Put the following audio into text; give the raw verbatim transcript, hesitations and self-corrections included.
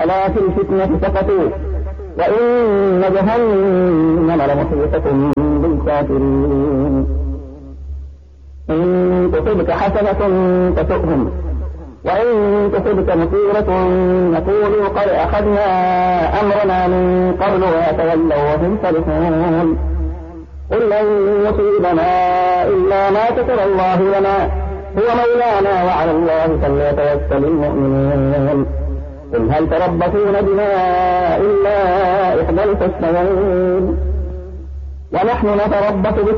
ألا في الفتنة سقطوا وإن جهنم لمحيطة بالكافرين إن تصبك حسنة تسؤهم وإن تصبك مصيبة يقولوا قد أخذنا أمرنا من قبل ويتولوا وهم فرحون قل لن يصيبنا إلا ما كتب الله لنا هو مولانا وعلى الله فليتوكل المؤمنون قل هل تربصون بنا إلا إحدى الحسنيين ونحن نتربص بكم